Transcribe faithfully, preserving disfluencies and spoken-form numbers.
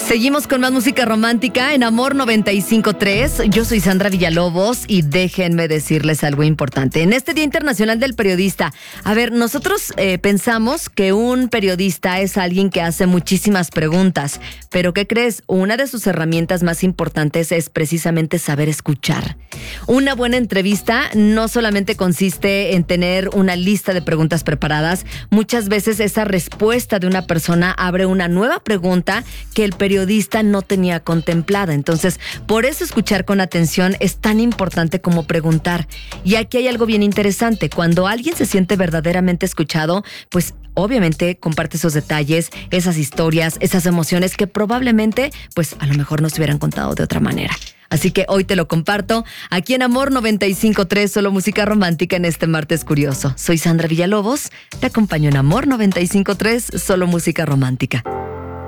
Seguimos con más música romántica en Amor noventa y cinco punto tres. Yo soy Sandra Villalobos y déjenme decirles algo importante. En este Día Internacional del Periodista, a ver, nosotros eh, pensamos que un periodista es alguien que hace muchísimas preguntas, pero ¿qué crees? Una de sus herramientas más importantes es precisamente saber escuchar. Una buena entrevista no solamente consiste en tener una lista de preguntas preparadas, muchas veces esa respuesta de una persona abre una nueva pregunta que el periodista no tenía contemplada. Entonces, por eso escuchar con atención es tan importante como preguntar. Y aquí hay algo bien interesante. Cuando alguien se siente verdaderamente escuchado, pues obviamente comparte esos detalles, esas historias, esas emociones que probablemente, pues a lo mejor no se hubieran contado de otra manera. Así que hoy te lo comparto aquí en Amor noventa y cinco punto tres, solo música romántica en este martes curioso. Soy Sandra Villalobos, te acompaño en Amor noventa y cinco punto tres, solo música romántica.